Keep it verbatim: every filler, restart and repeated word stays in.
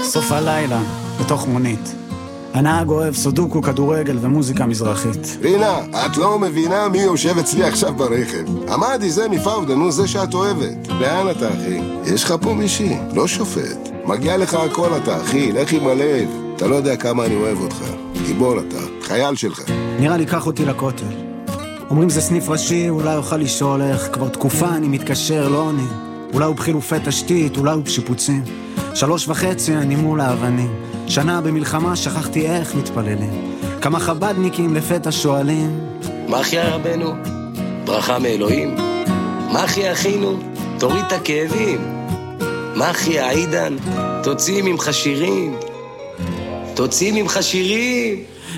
סוף הלילה, בתוך מונית. הנהג אוהב סודוקו, כדורגל ומוזיקה מזרחית. רינה, את לא מבינה מי יושב אצלי עכשיו ברכב. עמדי זה מפאודה, נו זה שאת אוהבת. לאן אתה אחי? יש לך פה מישהי, לא שופט. מגיע לך הכל אתה אחי, לך עם הלב. אתה לא יודע כמה אני אוהב אותך. גיבור אתה, חייל שלך. נראה לי קח אותי לכותל. אומרים זה סניף ראשי, אולי אוכל לשאול איך. כבר תקופה אני מתקשר, לא עונה. אולי הוא בחילופי תשתית, אולי הוא בשיפוצים. שלוש וחצי אני מול האבנים. שנה במלחמה שכחתי איך מתפללים. כמה חבדניקים לפתע שואלים, מה אחי רבנו? ברכה מאלוהים. מה אחי אחינו? תוריד את הכאבים. מה אחי העידן? תוציא ממך שירים. תוציא ממך שירים.